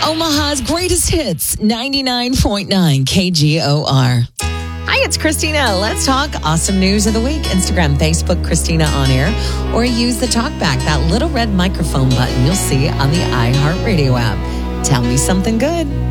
Omaha's greatest hits, 99.9 KGOR. Hi, it's Christina. Let's talk awesome news of the week. Instagram, Facebook, Christina On Air, or use the TalkBack, that little red microphone button you'll see on the iHeartRadio app. Tell me something good.